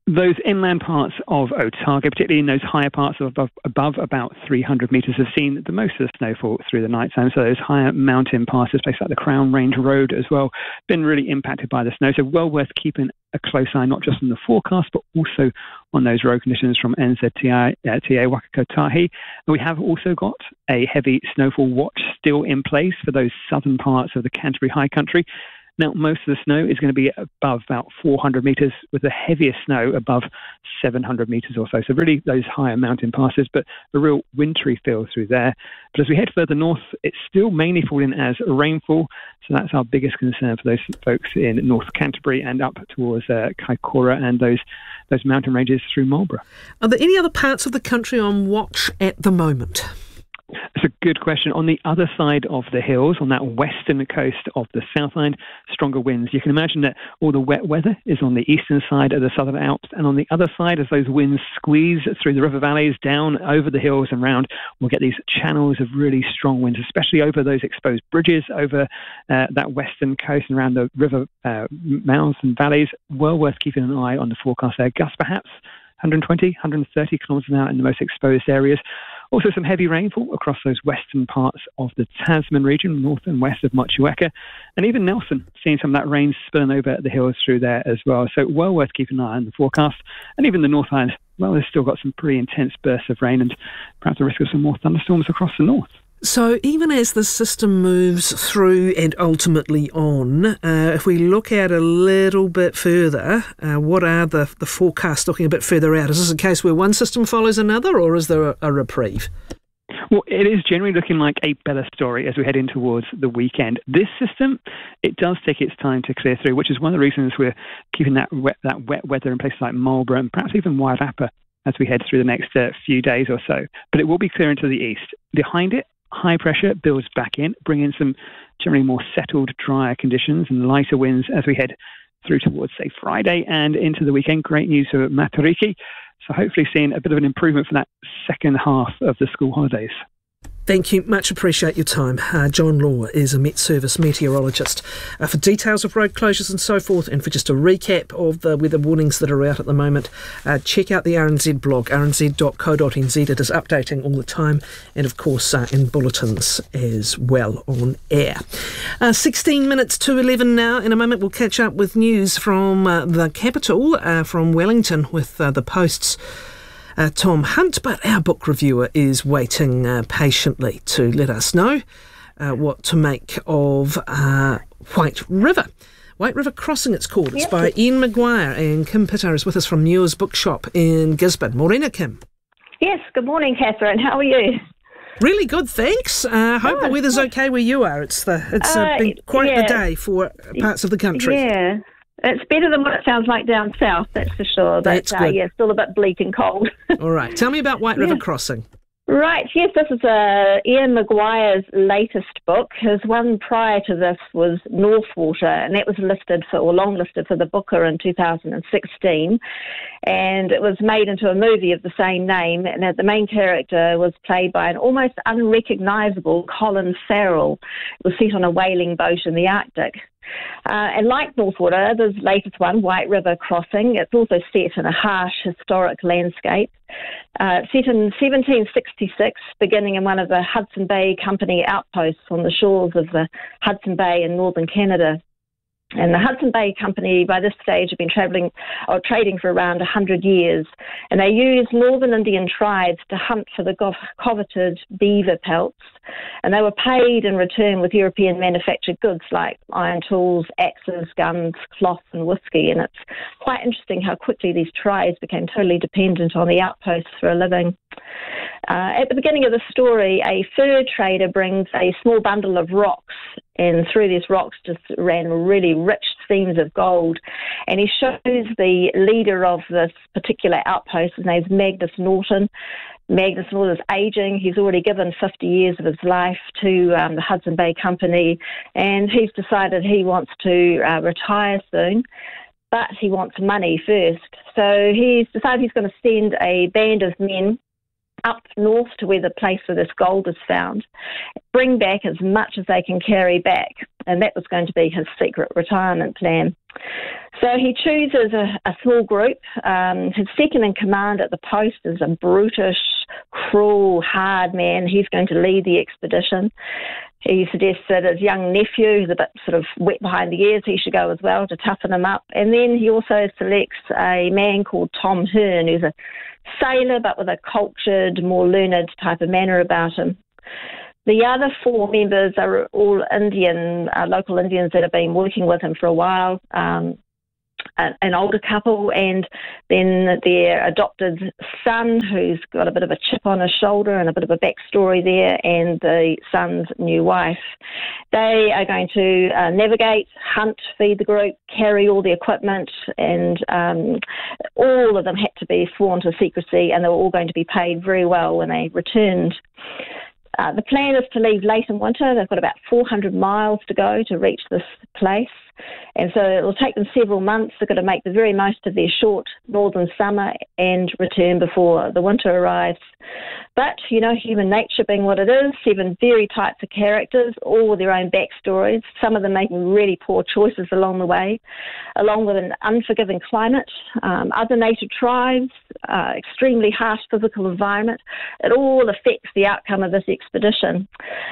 Those inland parts of Otago, particularly in those higher parts of above, above about three hundred metres, have seen the most of the snowfall through the night time. So those higher mountain passes, places like the Crown Range Road as well, been really impacted by the snow. So well worth keeping a close eye, not just on the forecast, but also on those road conditions from N Z T A, uh, T A Wakakotahi. We have also got a heavy snowfall watch still in place for those southern parts of the Canterbury High Country. Now, most of the snow is going to be above about four hundred metres, with the heaviest snow above seven hundred metres or so. So really those higher mountain passes, but a real wintry feel through there. But as we head further north, it's still mainly falling as rainfall. So that's our biggest concern for those folks in North Canterbury and up towards uh, Kaikoura and those, those mountain ranges through Marlborough. Are there any other parts of the country on watch at the moment? It's a good question. On the other side of the hills, on that western coast of the Southland, stronger winds. You can imagine that all the wet weather is on the eastern side of the Southern Alps, and on the other side, as those winds squeeze through the river valleys, down over the hills and round, we'll get these channels of really strong winds, especially over those exposed bridges, over uh, that western coast and around the river uh, mouths and valleys. Well worth keeping an eye on the forecast there. Gusts perhaps one hundred twenty, one hundred thirty kilometres an hour in the most exposed areas. Also some heavy rainfall across those western parts of the Tasman region, north and west of Motueka, and even Nelson, seeing some of that rain spilling over the hills through there as well. So well worth keeping an eye on the forecast. And even the North Island, well, there's still got some pretty intense bursts of rain and perhaps a risk of some more thunderstorms across the north. So even as the system moves through and ultimately on, uh, if we look out a little bit further, uh, what are the, the forecasts looking a bit further out? Is this a case where one system follows another, or is there a, a reprieve? Well, it is generally looking like a better story as we head in towards the weekend. This system, it does take its time to clear through, which is one of the reasons we're keeping that wet, that wet weather in places like Marlborough and perhaps even Wairarapa as we head through the next uh, few days or so. But it will be clearing to the east. Behind it, high pressure builds back in, bringing some generally more settled, drier conditions and lighter winds as we head through towards, say, Friday and into the weekend. Great news for Matariki. So hopefully seeing a bit of an improvement for that second half of the school holidays. Thank you. Much appreciate your time. Uh, John Law is a Met Service meteorologist. Uh, for details of road closures and so forth, and for just a recap of the weather warnings that are out at the moment, uh, check out the R N Z blog, r n z dot co dot n z. It is updating all the time, and of course uh, in bulletins as well on air. Uh, sixteen minutes to eleven now. In a moment we'll catch up with news from uh, the capital, uh, from Wellington, with uh, the Post's Uh, Tom Hunt, but our book reviewer is waiting uh, patiently to let us know uh, what to make of uh, White River. White River Crossing, it's called. It's yep. by Ian Maguire, and Kim Pitter is with us from Muir's Bookshop in Gisborne. Morena, Kim. Yes, good morning, Catherine. How are you? Really good, thanks. I uh, hope oh, the weather's good. okay where you are. It's the It's uh, been quite yeah. the day for parts of the country. Yeah. It's better than what it sounds like down south, that's for sure. But that's good. Uh, yeah, still a bit bleak and cold. All right. Tell me about White River yeah. Crossing. Right, yes, this is uh, Ian Maguire's latest book. His one prior to this was Northwater, and that was listed for, or long listed for the Booker in two thousand sixteen. And it was made into a movie of the same name, and the main character was played by an almost unrecognisable Colin Farrell. It was set on a whaling boat in the Arctic. Uh, and like Northwater, this latest one, White River Crossing, it's also set in a harsh historic landscape. Uh, set in seventeen sixty-six, beginning in one of the Hudson Bay Company outposts on the shores of the Hudson Bay in northern Canada. And the Hudson Bay Company, by this stage, have been travelling or trading for around one hundred years. And they used northern Indian tribes to hunt for the coveted beaver pelts. And they were paid in return with European manufactured goods like iron tools, axes, guns, cloth and whiskey. And it's quite interesting how quickly these tribes became totally dependent on the outposts for a living. Uh, at the beginning of the story, a fur trader brings a small bundle of rocks, and through these rocks just ran really rich seams of gold. And he shows the leader of this particular outpost, his name's Magnus Norton. Magnus Norton's ageing. He's already given fifty years of his life to um, the Hudson Bay Company, and he's decided he wants to uh, retire soon. But he wants money first. So he's decided he's going to send a band of men up north to where the place where this gold is found, bring back as much as they can carry back. And that was going to be his secret retirement plan. So he chooses a, a small group. Um, his second in command at the post is a brutish, cruel, hard man. He's going to lead the expedition. He suggests that his young nephew, who's a bit sort of wet behind the ears, he should go as well to toughen him up. And then he also selects a man called Tom Hearn, who's a sailor but with a cultured, more learned type of manner about him. The other four members are all Indian, uh, local Indians that have been working with him for a while. Um, an older couple, and then their adopted son, who's got a bit of a chip on his shoulder and a bit of a backstory there, and the son's new wife. They are going to uh, navigate, hunt, feed the group, carry all the equipment, and um, all of them had to be sworn to secrecy, and they were all going to be paid very well when they returned. Uh, the plan is to leave late in winter. They've got about four hundred miles to go to reach this place. And so it will take them several months. They've got to make the very most of their short northern summer and return before the winter arrives. But, you know, human nature being what it is, seven very types of characters, all with their own backstories, some of them making really poor choices along the way, along with an unforgiving climate, um, other native tribes, uh, extremely harsh physical environment. It all affects the outcome of this expedition.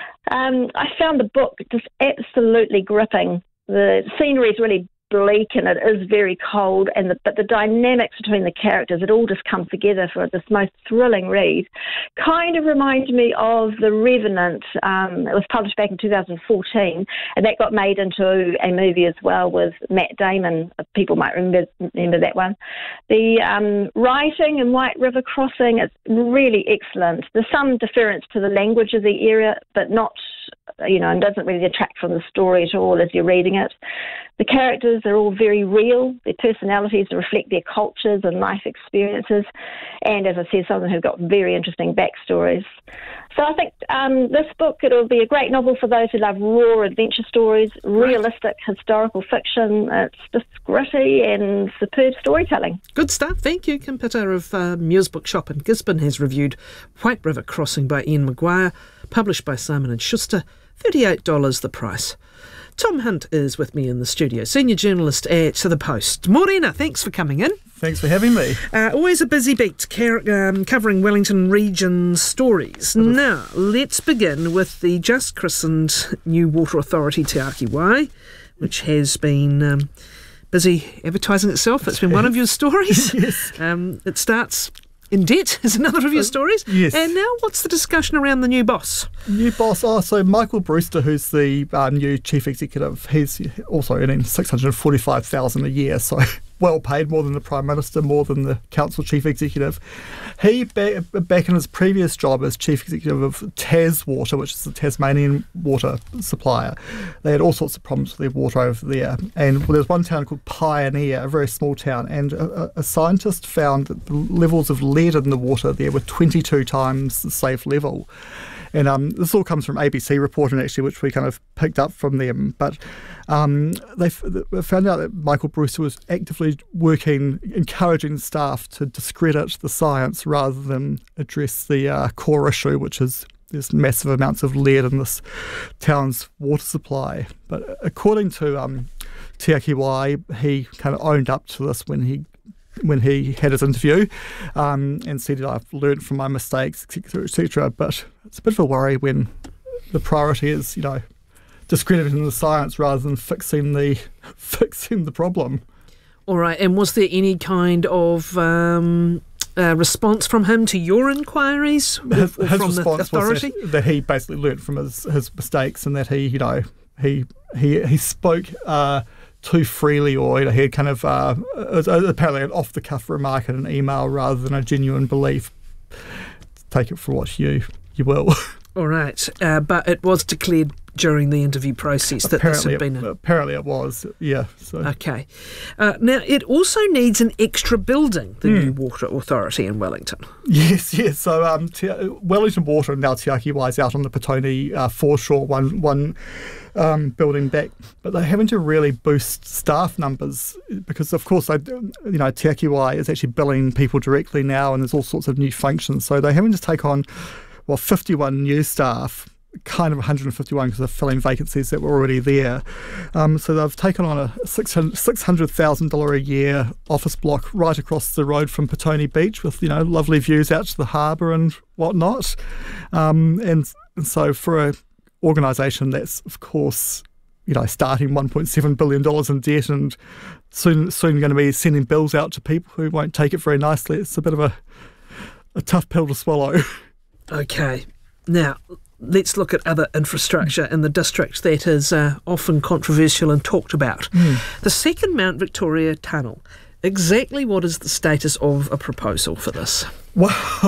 Um, I found the book just absolutely gripping. The scenery is really bleak and it is very cold, and the, but the dynamics between the characters, it all just comes together for this most thrilling read. Kind of reminds me of The Revenant. Um, it was published back in two thousand fourteen, and that got made into a movie as well with Matt Damon. People might remember, remember that one. The um, writing in White River Crossing is really excellent. There's some deference to the language of the area, but not, you know, and doesn't really detract from the story at all as you're reading it. The characters are all very real. Their personalities reflect their cultures and life experiences. And as I said, some of them have got very interesting backstories. So I think um, this book, it'll be a great novel for those who love raw adventure stories, realistic historical fiction. It's just gritty and superb storytelling. Good stuff. Thank you. Kim Pitter of uh, Muir's Bookshop in Gisborne has reviewed White River Crossing by Ian Maguire, published by Simon and Schuster, thirty-eight dollars the price. Tom Hunt is with me in the studio, senior journalist at The Post. Morena, thanks for coming in. Thanks for having me. Uh, always a busy beat car- um, covering Wellington region stories. Now, let's begin with the just christened new water authority Te Aki Wai, which has been um, busy advertising itself. It's been one of your stories. Yes. Um, it starts in debt is another of your stories. Uh, yes. And now what's the discussion around the new boss? New boss, oh, so Michael Brewster, who's the uh, new chief executive, he's also earning six hundred forty-five thousand dollars a year, so well paid, more than the Prime Minister, more than the council chief executive. He, back, back in his previous job as chief executive of Taswater, which is the Tasmanian water supplier, they had all sorts of problems with their water over there. And well, there was one town called Pioneer, a very small town, and a, a scientist found that the levels of lead in the water there were twenty-two times the safe level. And um, this all comes from A B C reporting, actually, which we kind of picked up from them. But um, they, f- they found out that Michael Brewster was actively working, encouraging staff to discredit the science rather than address the uh, core issue, which is there's massive amounts of lead in this town's water supply. But according to um, Te Aki Wai, he kind of owned up to this when he when he had his interview um, and said, I've learned from my mistakes, et cetera, et cetera. But it's a bit of a worry when the priority is, you know, discrediting the science rather than fixing the fixing the problem. All right, and was there any kind of um, uh, response from him to your inquiries or, his, or his from response the authority? was that, that he basically learned from his, his mistakes, and that he, you know, he he he spoke Uh, too freely, or you know, he had kind of uh, apparently an off-the-cuff remark in an email rather than a genuine belief. Take it for what you you will. All right, uh, but it was declared during the interview process that apparently this had been it, a... Apparently it was, yeah. So. Okay. Uh, now, it also needs an extra building, the mm. new water authority in Wellington. Yes, yes. So um, Te- Wellington Water and now Te Aki Wai is out on the Petone uh, foreshore, one one um, building back, but they're having to really boost staff numbers because, of course, they, you know, Te Aki Wai is actually billing people directly now, and there's all sorts of new functions. So they're having to take on, well, fifty-one new staff. kind of one hundred fifty-one because they're filling vacancies that were already there. Um, so they've taken on a six hundred thousand dollars a year office block right across the road from Petone Beach with, you know, lovely views out to the harbour and whatnot. Um, and, and so for an organisation that's, of course, you know, starting one point seven billion dollars in debt and soon soon going to be sending bills out to people who won't take it very nicely, it's a bit of a, a tough pill to swallow. Okay. Now, let's look at other infrastructure in the district that is uh, often controversial and talked about. Mm. The second Mount Victoria Tunnel. Exactly what is the status of a proposal for this? Well,